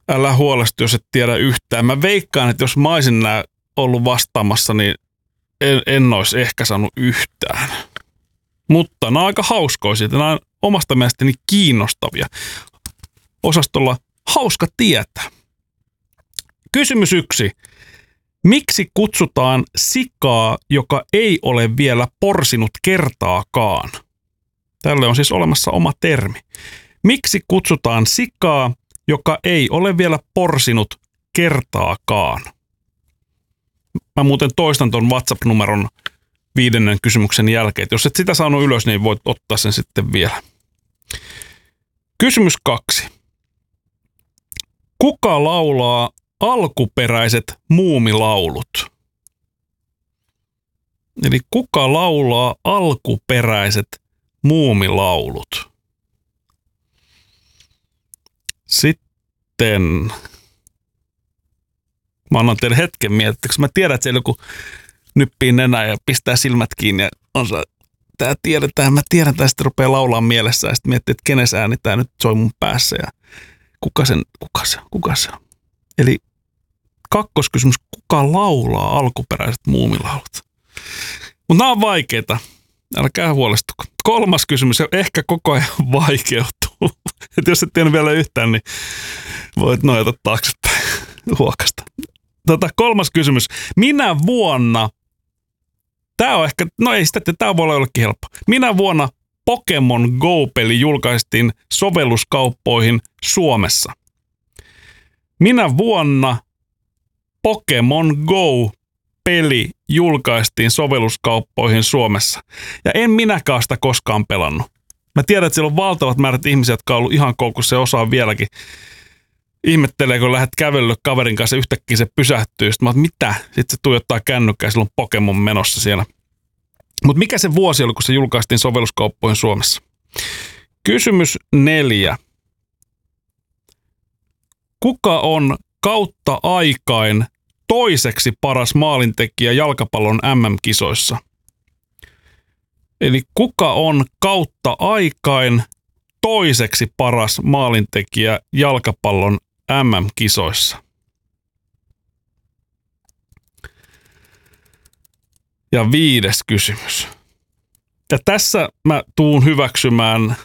Älä huolestu, jos et tiedä yhtään. Mä veikkaan, että jos mä olisin nää ollut vastaamassa, niin en olisi ehkä saanut yhtään. Mutta nämä on aika hauskoisia. Nämä on omasta mielestäni kiinnostavia. Osastolla hauska tietää. Kysymys 1. Miksi kutsutaan sikaa, joka ei ole vielä porsinut kertaakaan? Tälle on siis olemassa oma termi. Miksi kutsutaan sikaa, joka ei ole vielä porsinut kertaakaan? Mä muuten toistan ton WhatsApp-numeron 5. kysymyksen jälkeen. Jos et sitä saanut ylös, niin voit ottaa sen sitten vielä. Kysymys 2. Kuka laulaa alkuperäiset muumilaulut? Eli kuka laulaa alkuperäiset muumilaulut? Sitten mä annan teille hetken miettiä, koska mä tiedän, että siellä joku nyppii nenää ja pistää silmät kiinni ja on se, tää tiedetään, mä tiedän, että sitten rupeaa laulaa mielessä ja sitten miettii, että kenen ääni tää nyt soi mun päässä ja kuka se on. Eli kakkoskysymys, kuka laulaa alkuperäiset muumilaulut? Mutta nämä on vaikeita, älkää huolestuko. 3. kysymys, ehkä koko ajan vaikeutuu. Et jos et tiedä vielä yhtään, niin voit nojata taaksepäin huokasta. 3. kysymys. Minä vuonna, tämä on ehkä, no ei sitä, tämä voi olla jollekin helppo. Minä vuonna Pokemon Go-peli julkaistiin sovelluskauppoihin Suomessa? Minä vuonna Pokemon Go-peli julkaistiin sovelluskauppoihin Suomessa? Ja en minäkään sitä koskaan pelannut. Mä tiedän, että siellä on valtavat määrät ihmisiä, jotka on ollut ihan koukussa ja osaa vieläkin. Ihmettelee, kun lähdet kävelylle kaverin kanssa, yhtäkkiä se pysähtyy. Sitten mä oon, mitä? Sitten se tuijottaa kännykkää ja silloin Pokemon menossa siellä. Mutta mikä se vuosi oli, kun se julkaistiin sovelluskauppoihin Suomessa? Kysymys 4. Kuka on kautta aikain toiseksi paras maalintekijä jalkapallon MM-kisoissa? Eli kuka on kautta aikain toiseksi paras maalintekijä jalkapallon MM-kisoissa? Ja 5. kysymys. Ja tässä mä tuun hyväksymään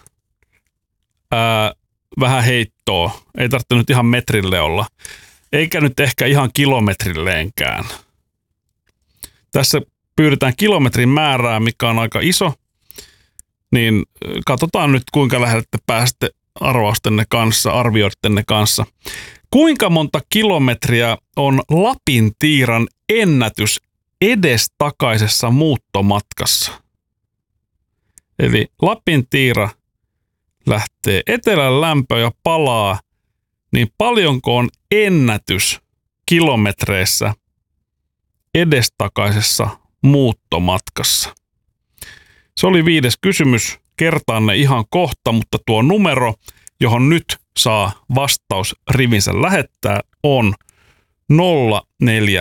vähän heittoa. Ei tarvitse nyt ihan metrille olla. Eikä nyt ehkä ihan kilometrilleenkään. Tässä pyydetään kilometrin määrää, mikä on aika iso. Niin katsotaan nyt, kuinka lähdette päästä arvioittenne kanssa. Kuinka monta kilometriä on Lapintiiran ennätys edestakaisessa muuttomatkassa? Eli Lapintiira lähtee etelän lämpöön ja palaa, niin paljonko on ennätys kilometreissä edestakaisessa muuttomatkassa? Se oli 5. kysymys. Kertaan ne ihan kohta, mutta tuo numero, johon nyt saa vastausrivinsä lähettää, on 040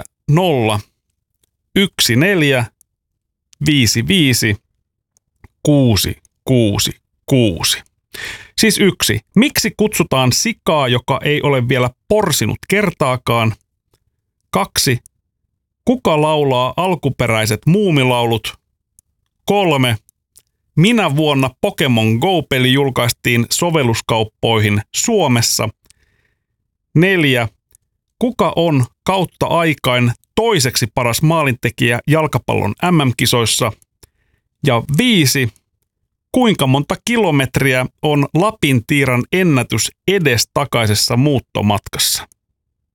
14 55 666. Siis 1. Miksi kutsutaan sikaa, joka ei ole vielä porsinut kertaakaan? 2. Kuka laulaa alkuperäiset muumilaulut? 3. Minä vuonna Pokemon Go-peli julkaistiin sovelluskauppoihin Suomessa? 4. Kuka on kautta aikain toiseksi paras maalintekijä jalkapallon MM-kisoissa? Ja 5. Kuinka monta kilometriä on Lapintiiran ennätys edestakaisessa muuttomatkassa?